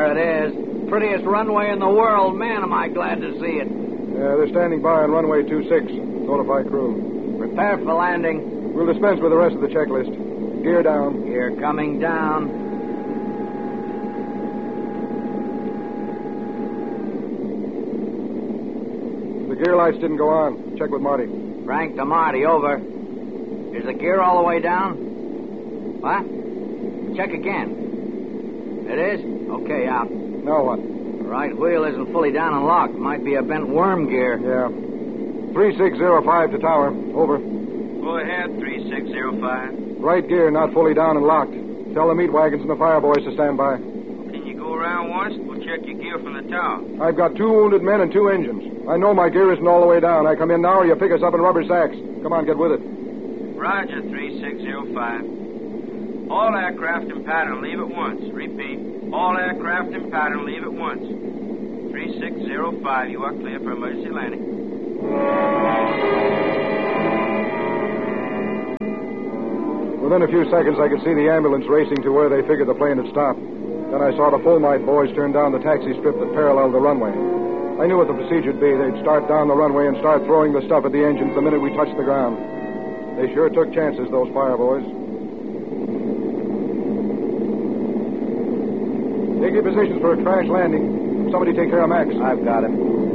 There it is. Prettiest runway in the world. Man, am I glad to see it. Yeah, they're standing by on runway 26. Notify crew. Prepare for landing. We'll dispense with the rest of the checklist. Gear down. Gear coming down. The gear lights didn't go on. Check with Marty. Frank to Marty, over. Is the gear all the way down? What? Check again. It is? Okay, out. Now what? The right wheel isn't fully down and locked. Might be a bent worm gear. Yeah. 3605 to tower. Over. Go ahead, 3605. Right gear not fully down and locked. Tell the meat wagons and the fire boys to stand by. Can you go around once? We'll check your gear from the tower. I've got 2 wounded men and 2 engines. I know my gear isn't all the way down. I come in now or you pick us up in rubber sacks. Come on, get with it. Roger, 3605. All aircraft in pattern, leave at once. Repeat. All aircraft in pattern, leave at once. 3605, you are clear for emergency landing. Within a few seconds, I could see the ambulance racing to where they figured the plane had stopped. Then I saw the Fulmite boys turn down the taxi strip that paralleled the runway. I knew what the procedure'd be. They'd start down the runway and start throwing the stuff at the engines the minute we touched the ground. They sure took chances, those fire boys. Take your positions for a crash landing. Somebody take care of Max. I've got him.